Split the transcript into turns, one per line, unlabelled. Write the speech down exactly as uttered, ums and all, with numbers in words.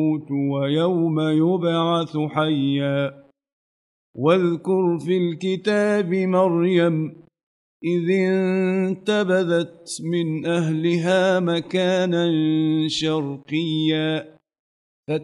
ويوم يبعث حيا واذكر في الكتاب مريم إذ انتبذت من أهلها مكانا شرقيا